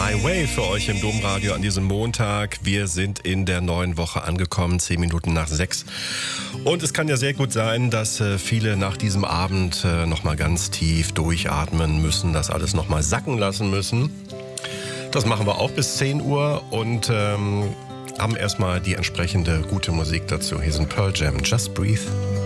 My Way für euch im Domradio an diesem Montag. Wir sind in der neuen Woche angekommen, 10 Minuten nach 6. Und es kann ja sehr gut sein, dass viele nach diesem Abend nochmal ganz tief durchatmen müssen, das alles nochmal sacken lassen müssen. Das machen wir auch bis 10 Uhr und haben erstmal die entsprechende gute Musik dazu. Hier sind Pearl Jam, Just Breathe.